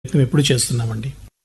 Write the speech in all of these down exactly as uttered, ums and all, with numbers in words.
మేము ఎప్పుడు చేస్తున్నామండి.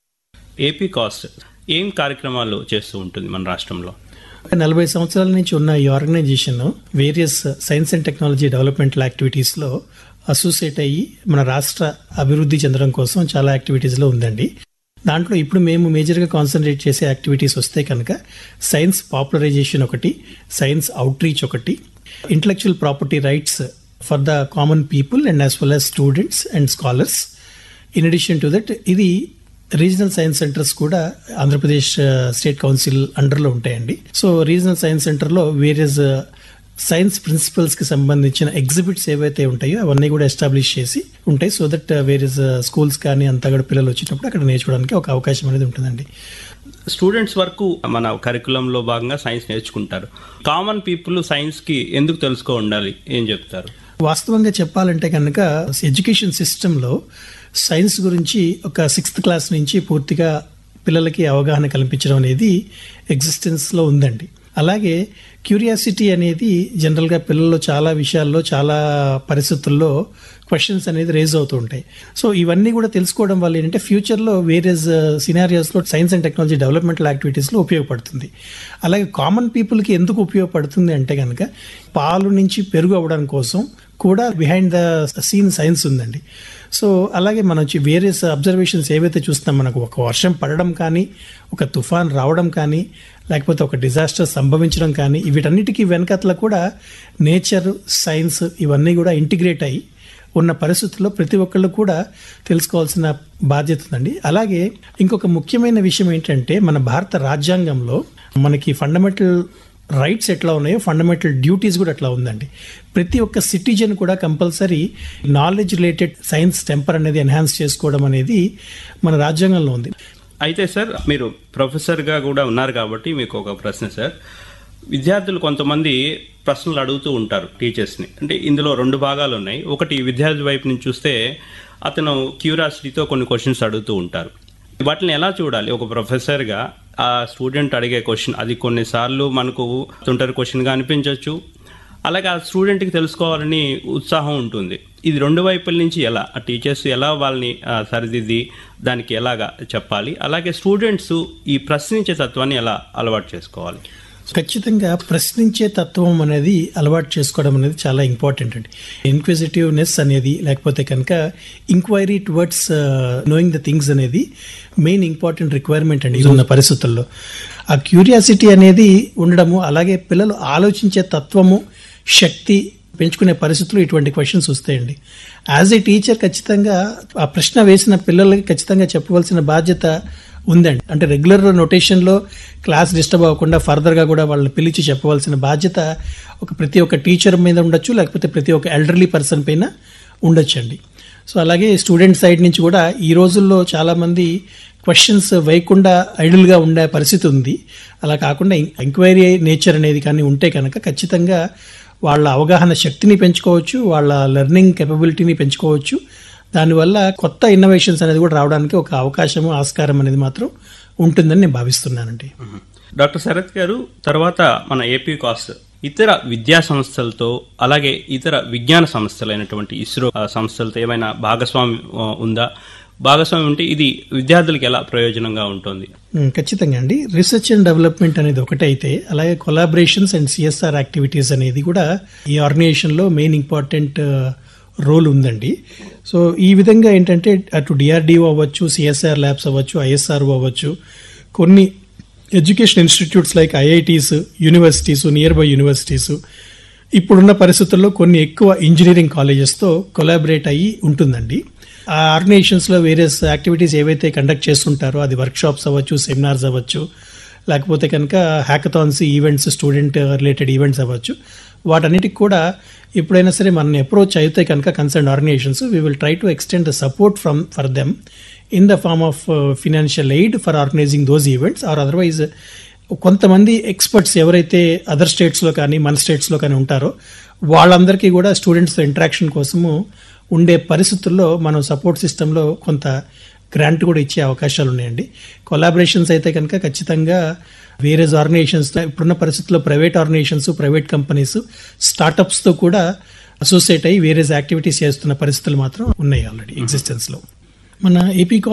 ఏపీ కాస్ట్ ఏం కార్యక్రమాలు చేస్తూ ఉంటుంది మన రాష్ట్రంలో? నలభై సంవత్సరాల నుంచి ఉన్న ఈ organisation various science and technology developmental యాక్టివిటీస్లో అసోసియేట్ అయ్యి మన రాష్ట్ర అభివృద్ధి చెందడం కోసం చాలా యాక్టివిటీస్లో ఉందండి. దాంట్లో ఇప్పుడు మేము మేజర్గా కాన్సన్ట్రేట్ చేసే యాక్టివిటీస్ వస్తే కనుక సైన్స్ పాపులరైజేషన్ ఒకటి, సైన్స్ అవుట్ రీచ్ ఒకటి, intellectual property rights for the common people and as well as students and scholars. In addition to that ఇది రీజనల్ సైన్స్ సెంటర్స్ కూడా ఆంధ్రప్రదేశ్ స్టేట్ కౌన్సిల్ అండర్లో ఉంటాయండి. సో రీజనల్ సైన్స్ సెంటర్లో various science ప్రిన్సిపల్స్కి సంబంధించిన exhibits ఏవైతే ఉంటాయో అవన్నీ కూడా ఎస్టాబ్లిష్ చేసి ఉంటాయి. సో దట్ వేరియస్ స్కూల్స్ కానీ అంతా కూడా పిల్లలు వచ్చినప్పుడు అక్కడ నేర్చుకోవడానికి ఒక అవకాశం అనేది ఉంటుందండి. స్టూడెంట్స్ వరకు మన కరికులంలో భాగంగా సైన్స్ నేర్చుకుంటారు. కామన్ పీపుల్ సైన్స్కి ఎందుకు తెలుసుకో ఉండాలి, ఏం చెప్తారు? వాస్తవంగా చెప్పాలంటే కనుక ఎడ్యుకేషన్ సిస్టంలో సైన్స్ గురించి ఒక సిక్స్త్ క్లాస్ నుంచి పూర్తిగా పిల్లలకి అవగాహన కల్పించడం అనేది ఎగ్జిస్టెన్స్లో ఉందండి. అలాగే క్యూరియాసిటీ అనేది జనరల్గా పిల్లల్లో చాలా విషయాల్లో చాలా పరిస్థితుల్లో క్వశ్చన్స్ అనేది రేజ్ అవుతూ ఉంటాయి. సో ఇవన్నీ కూడా తెలుసుకోవడం వల్ల ఏంటంటే ఫ్యూచర్లో various సినారియోస్లో science and technology developmental యాక్టివిటీస్లో ఉపయోగపడుతుంది. అలాగే కామన్ పీపుల్కి ఎందుకు ఉపయోగపడుతుంది అంటే కనుక పాలు నుంచి పెరుగు అవ్వడం కోసం కూడా బిహైండ్ ద సీన్ సైన్స్ ఉందండి. సో అలాగే మనం వేరియస్ అబ్జర్వేషన్స్ ఏవైతే చూస్తాం, మనకు ఒక వర్షం పడడం కానీ, ఒక తుఫాన్ రావడం కానీ, లేకపోతే ఒక డిజాస్టర్ సంభవించడం కానీ, వీటన్నిటికీ వెనకట్ల కూడా నేచర్, సైన్స్ ఇవన్నీ కూడా ఇంటిగ్రేట్ అయ్యి ఉన్న పరిస్థితుల్లో ప్రతి ఒక్కళ్ళు కూడా తెలుసుకోవాల్సిన బాధ్యత ఉందండి. అలాగే ఇంకొక ముఖ్యమైన విషయం ఏంటంటే మన భారత రాజ్యాంగంలో మనకి ఫండమెంటల్ రైట్స్ ఎట్లా ఉన్నాయో ఫండమెంటల్ డ్యూటీస్ కూడా అట్లా ఉందండి. ప్రతి ఒక్క సిటిజన్ కూడా compulsory knowledge related science temper అనేది ఎన్హాన్స్ చేసుకోవడం అనేది మన రాజ్యాంగంలో ఉంది. అయితే సార్, మీరు ప్రొఫెసర్గా కూడా ఉన్నారు కాబట్టి మీకు ఒక ప్రశ్న సార్. విద్యార్థులు కొంతమంది ప్రశ్నలు అడుగుతూ ఉంటారు టీచర్స్ని. అంటే ఇందులో రెండు భాగాలు ఉన్నాయి. ఒకటి విద్యార్థి వైపు నుంచి చూస్తే అతను క్యూరియాసిటీతో కొన్ని క్వశ్చన్స్ అడుగుతూ ఉంటారు. వాటిని ఎలా చూడాలి? ఒక ప్రొఫెసర్గా ఆ స్టూడెంట్ అడిగే క్వశ్చన్ అది కొన్నిసార్లు మనకు తుంటరి క్వశ్చన్గా అనిపించవచ్చు, అలాగే ఆ స్టూడెంట్కి తెలుసుకోవాలని ఉత్సాహం ఉంటుంది. ఇది రెండు వైపుల నుంచి ఎలా ఆ టీచర్స్ ఎలా వాళ్ళని సరిదిద్ది దానికి ఎలాగా చెప్పాలి, అలాగే స్టూడెంట్స్ ఈ ప్రశ్నించే తత్వాన్ని ఎలా అలవాటు చేసుకోవాలి? ఖచ్చితంగా ప్రశ్నించే తత్వం అనేది అలవాటు చేసుకోవడం అనేది చాలా ఇంపార్టెంట్ అండి. ఇన్క్విజిటివ్నెస్ అనేది లేకపోతే కనుక enquiry towards knowing the things అనేది మెయిన్ ఇంపార్టెంట్ రిక్వైర్మెంట్ అండి ఉన్న పరిస్థితుల్లో. ఆ క్యూరియాసిటీ అనేది ఉండడము, అలాగే పిల్లలు ఆలోచించే తత్వము, శక్తి పెంచుకునే పరిస్థితులు ఇటువంటి క్వశ్చన్స్ వస్తాయండి. యాజ్ ఏ టీచర్ ఖచ్చితంగా ఆ ప్రశ్న వేసిన పిల్లలకి ఖచ్చితంగా చెప్పవలసిన బాధ్యత ఉందండి. అంటే రెగ్యులర్ నోటేషన్లో క్లాస్ డిస్టర్బ్ అవ్వకుండా ఫర్దర్గా కూడా వాళ్ళని పిలిచి చెప్పవలసిన బాధ్యత ఒక ప్రతి ఒక్క టీచర్ మీద ఉండొచ్చు, లేకపోతే ప్రతి ఒక్క ఎల్డర్లీ పర్సన్ పైన ఉండొచ్చండి. సో అలాగే స్టూడెంట్ సైడ్ నుంచి కూడా ఈ రోజుల్లో చాలామంది క్వశ్చన్స్ వేయకుండా ఐడిల్గా ఉండే పరిస్థితి ఉంది. అలా కాకుండా ఎంక్వైరీ నేచర్ అనేది కానీ ఉంటే కనుక ఖచ్చితంగా వాళ్ళ అవగాహన శక్తిని పెంచుకోవచ్చు, వాళ్ళ లెర్నింగ్ కెపబిలిటీని పెంచుకోవచ్చు. దానివల్ల కొత్త ఇన్నోవేషన్స్ అనేది కూడా రావడానికి ఒక అవకాశము, ఆస్కారం అనేది మాత్రం ఉంటుందని నేను భావిస్తున్నానండి. డాక్టర్ శరత్ గారు, తర్వాత మన ఏపీ కాస్ట్ ఇతర విద్యా సంస్థలతో అలాగే ఇతర విజ్ఞాన సంస్థలైనటువంటి ఇస్రో సంస్థలతో ఏమైనా భాగస్వామ్యం ఉందా? భాగస్వామ్యం ఉంటే ఇది విద్యార్థులకు ఎలా ప్రయోజనంగా ఉంటుంది? ఖచ్చితంగా అండి. రీసెర్చ్ అండ్ డెవలప్మెంట్ అనేది ఒకటైతే అలాగే కొలాబరేషన్స్ అండ్ సిఎస్ఆర్ యాక్టివిటీస్ అనేది కూడా ఈ ఆర్గనైజేషన్లో మెయిన్ ఇంపార్టెంట్ రోల్ ఉందండి. సో ఈ విధంగా ఏంటంటే అటు డిఆర్డిఓ అవ్వచ్చు, సిఎస్ఆర్ ల్యాబ్స్ అవ్వచ్చు, ఐఎస్ఆర్ఓ అవ్వచ్చు, కొన్ని education institutes like IITs, universities, near by universities, ఇప్పుడున్న పరిస్థితుల్లో కొన్ని ఎక్కువ ఇంజనీరింగ్ కాలేజెస్తో కొలాబరేట్ అయ్యి ఉంటుందండి. ఆ ఆర్గనైజేషన్స్లో వేరియస్ యాక్టివిటీస్ ఏవైతే కండక్ట్ చేస్తుంటారో అది వర్క్షాప్స్ అవ్వచ్చు, సెమినార్స్ అవ్వచ్చు, లేకపోతే కనుక hackathons events, student related events అవ్వచ్చు, వాటన్నిటికి కూడా ఎప్పుడైనా సరే మనల్ని అప్రోచ్ అయితే కనుక concern organisations we will try to extend the support from for them in the form of financial aid for organising those events. Or otherwise కొంతమంది ఎక్స్పర్ట్స్ ఎవరైతే అదర్ స్టేట్స్లో కానీ మన స్టేట్స్లో కానీ ఉంటారో వాళ్ళందరికీ కూడా స్టూడెంట్స్తో ఇంటరాక్షన్ కోసము ఉండే పరిస్థితుల్లో మనం సపోర్ట్ సిస్టంలో కొంత గ్రాంట్ కూడా ఇచ్చే అవకాశాలు ఉన్నాయండి. కొలాబరేషన్స్ అయితే కనుక ఖచ్చితంగా వేరియస్ ఆర్గనైజేషన్స్తో ఇప్పుడున్న పరిస్థితుల్లో ప్రైవేట్ ఆర్గనైజేషన్స్, ప్రైవేట్ కంపెనీస్, స్టార్టప్స్తో కూడా అసోసియేట్ అయ్యి వేరియస్ యాక్టివిటీస్ చేస్తున్న పరిస్థితులు మాత్రం ఉన్నాయి ఆల్రెడీ ఎగ్జిస్టెన్స్లో. మన ఏపీ